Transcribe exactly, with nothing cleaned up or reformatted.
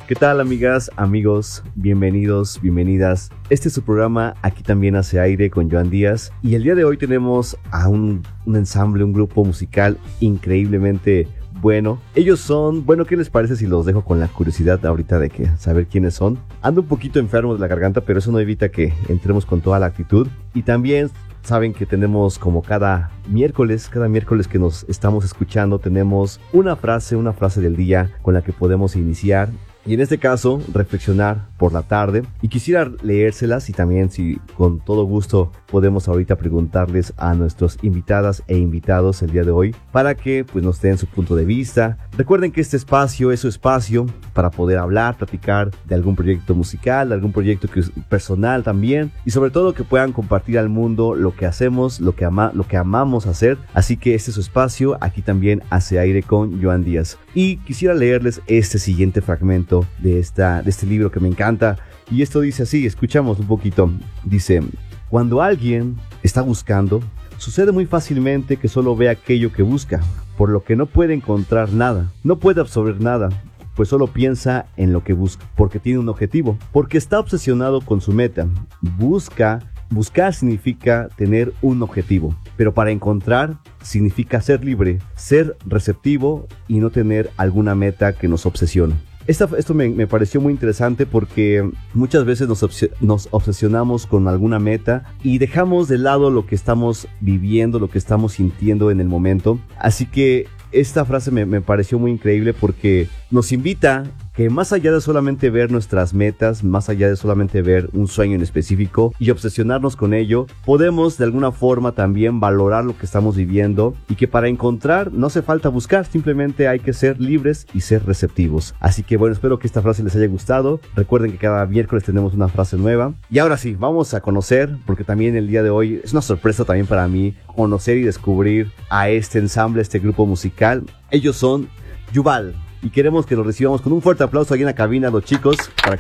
¿Qué tal, amigas, amigos? Bienvenidos, bienvenidas. Este es su programa Aquí también hace aire con Joan Díaz. Y el día de hoy tenemos a un, un ensamble, un grupo musical increíblemente bueno. Ellos son, bueno, ¿qué les parece si los dejo con la curiosidad ahorita de que saber quiénes son? Ando un poquito enfermo de la garganta, pero eso no evita que entremos con toda la actitud. Y también saben que tenemos como cada miércoles, cada miércoles que nos estamos escuchando, tenemos una frase, una frase del día con la que podemos iniciar. Y en este caso, reflexionar por la tarde. Y quisiera leérselas y también, si con todo gusto, podemos ahorita preguntarles a nuestros invitadas e invitados el día de hoy para que pues nos den su punto de vista. Recuerden que este espacio es su espacio para poder hablar, platicar de algún proyecto musical, de algún proyecto que, personal también. Y sobre todo que puedan compartir al mundo lo que hacemos, lo que, ama, lo que amamos hacer. Así que este es su espacio. Aquí también hace aire con Joan Díaz. Y quisiera leerles este siguiente fragmento de, esta, de este libro que me encanta, y esto dice así, escuchamos un poquito. Dice: cuando alguien está buscando, sucede muy fácilmente que solo ve aquello que busca, por lo que no puede encontrar nada, no puede absorber nada, pues solo piensa en lo que busca, porque tiene un objetivo, porque está obsesionado con su meta. Busca, buscar significa tener un objetivo, pero para encontrar significa ser libre, ser receptivo y no tener alguna meta que nos obsesione. Esta, esto me, me pareció muy interesante porque muchas veces nos, obs- nos obsesionamos con alguna meta y dejamos de lado lo que estamos viviendo, lo que estamos sintiendo en el momento. Así que esta frase me, me pareció muy increíble porque nos invita que más allá de solamente ver nuestras metas, más allá de solamente ver un sueño en específico y obsesionarnos con ello, podemos de alguna forma también valorar lo que estamos viviendo, y que para encontrar no hace falta buscar, simplemente hay que ser libres y ser receptivos. Así que bueno, espero que esta frase les haya gustado. Recuerden que cada miércoles tenemos una frase nueva. Y ahora sí, vamos a conocer, porque también el día de hoy es una sorpresa también para mí, conocer y descubrir a este ensamble, este grupo musical. Ellos son Yuval. Y queremos que los recibamos con un fuerte aplauso aquí en la cabina, los chicos, para que